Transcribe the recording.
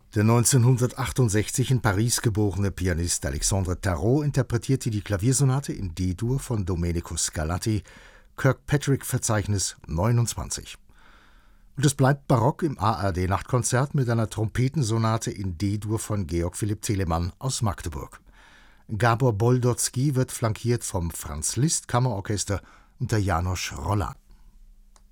Der 1968 in Paris geborene Pianist Alexandre Tarot interpretierte die Klaviersonate in D-Dur von Domenico Scarlatti, Kirkpatrick-Verzeichnis 29. Und es bleibt barock im ARD-Nachtkonzert mit einer Trompetensonate in D-Dur von Georg Philipp Telemann aus Magdeburg. Gabor Boldotzky wird flankiert vom Franz Liszt Kammerorchester unter János Rolán.